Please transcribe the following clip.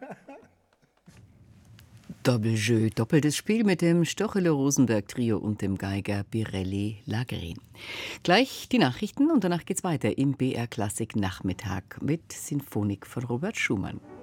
Doppeljeu, doppeltes Spiel mit dem Stochele-Rosenberg-Trio und dem Geiger Birelli Lagerin. Gleich die Nachrichten und danach geht's weiter im BR Klassik Nachmittag mit Sinfonik von Robert Schumann.